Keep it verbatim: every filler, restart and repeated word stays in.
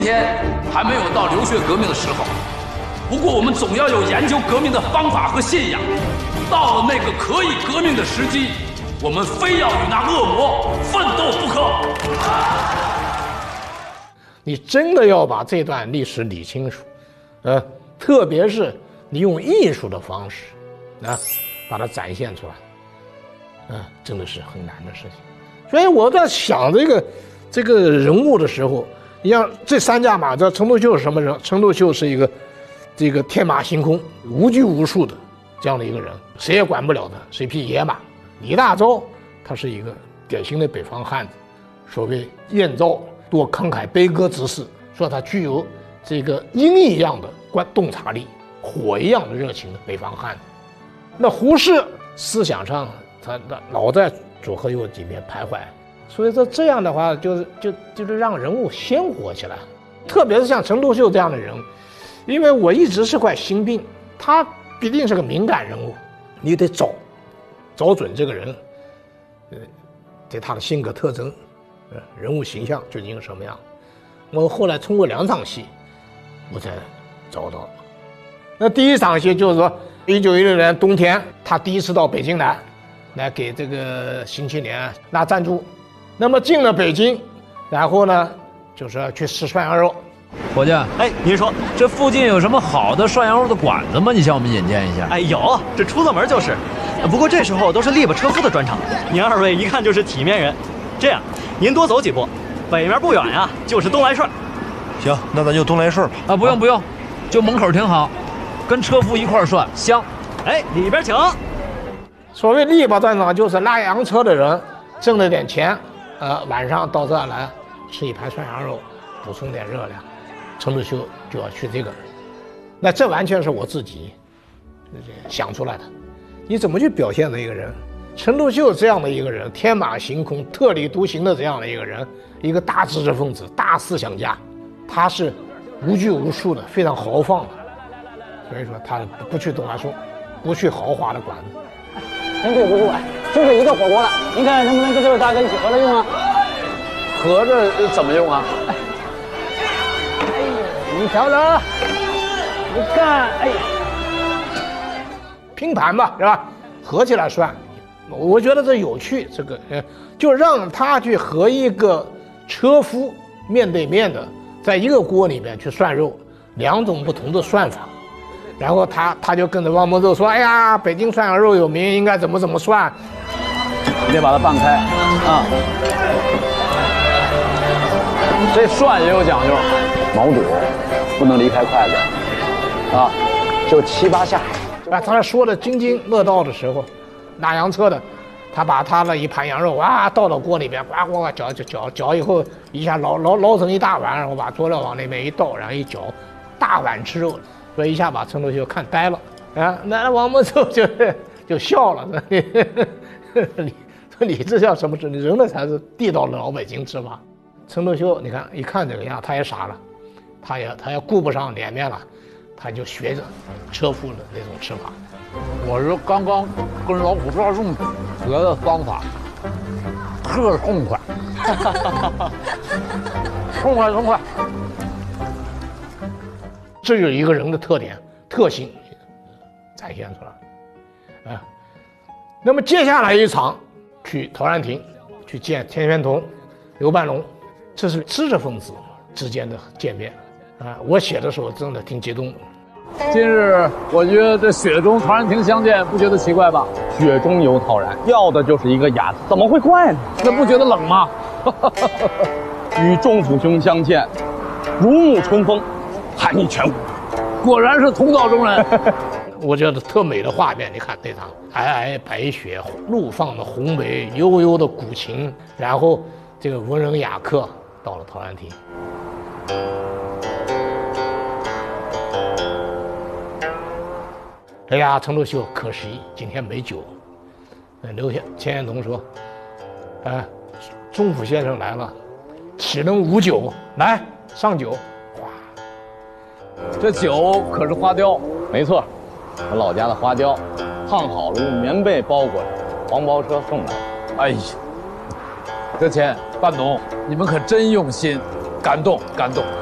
天还没有到流血革命的时候，不过我们总要有研究革命的方法和信仰。到了那个可以革命的时机，我们非要与那恶魔奋斗不可。 你真的要把这段历史理清楚，呃，特别是你用艺术的方式，啊，把它展现出来，啊，真的是很难的事情。所以我在想这个这个人物的时候，你像这三驾马，这陈独秀是什么人？陈独秀是一个这个天马行空、无拘无束的这样的一个人，谁也管不了他，是一匹野马。李大钊他是一个典型的北方汉子，所谓燕赵多慷慨悲歌之士，说他具有这个鹰一样的观洞察力，火一样的热情的北方汉子。那胡适思想上他老在左和右几边徘徊，所以说这样的话就是就就是让人物鲜活起来，特别是像陈独秀这样的人，因为我一直是块心病，他必定是个敏感人物，你得找找准这个人，呃，对他的性格特征，呃，人物形象究竟是什么样。我后来通过两场戏，我才找到了。那第一场戏就是说，一九一六年冬天，他第一次到北京来，来给这个新青年拉赞助。那么进了北京，然后呢，就是要去吃涮羊肉。 伙计， 哎，您说这附近有什么好的涮羊肉的馆子吗？你向我们引荐一下。 哎，有，这出了门就是。不过这时候都是力巴车夫的专场，您二位一看就是体面人。这样，您多走几步，北面不远呀，就是东来顺。 行，那咱就东来顺吧。 啊，不用不用，就门口挺好，跟车夫一块涮香。 哎，里边请。 所谓力巴专场，就是拉洋车的人挣了点钱，呃，晚上到这儿来吃一盘涮羊肉，补充点热量。陈独秀就要去这个，那这完全是我自己想出来的。你怎么去表现的一个人？陈独秀这样的一个人，天马行空、特立独行的这样的一个人，一个大知识分子、大思想家，他是无拘无束的，非常豪放的。所以说他不去东来顺，不去豪华的馆子。 真对不住哎，就这一个火锅了，您看能不能跟这位大哥一起合着用啊？ 合着怎么用啊？ 哎你瞧着，你看，哎， 拼盘吧，是吧？合起来涮，我觉得这有趣。这个，呃，就让他去和一个车夫面对面的，在一个锅里面去涮肉，两种不同的涮法。然后他他就跟着汪孟宙说：“哎呀，北京涮羊肉有名，应该怎么怎么涮。” 你得把它拌开啊。这涮也有讲究，毛肚不能离开筷子啊，就七八下。 啊，他说的津津乐道的时候，拉洋车的，他把他的一盘羊肉哇倒到锅里边，呱呱呱搅搅搅搅以后，一下捞捞捞成一大碗，然后把佐料往那边一倒，然后一搅，大碗吃肉，所以一下把陈独秀看呆了啊。那王孟宙就就笑了，你说你这叫什么吃？你人的才是地道的老北京吃法。陈独秀，你看一看这个样，他也傻了，他也他也顾不上脸面了，他就学着车夫的那种吃法。 我是刚刚跟老虎抓粽子学的方法，特痛快，痛快痛快。 这就是一个人的特点特性展现出来啊。那么接下来一场去陶然亭去见田玄同、刘半龙，这是知识分子之间的见面啊。我写的时候真的挺激动的。 今日我觉得这雪中陶然亭相见，不觉得奇怪吧？雪中有陶然，要的就是一个雅字，怎么会怪呢？那不觉得冷吗？与仲甫兄相见，如沐春风，寒意全无。果然是同道中人。 我觉得特美的画面，你看那场皑皑白雪，怒放的红梅，悠悠的古琴，然后这个文人雅客到了陶然亭。哎呀，陈独秀可惜今天没酒。刘田玄同说：“哎，仲甫先生来了，岂能无酒？来上酒。”哇， 这酒可是花雕，没错，我老家的花雕，烫好了用棉被包裹着，黄包车送来。哎呀，德谦、半农，你们可真用心，感动感动。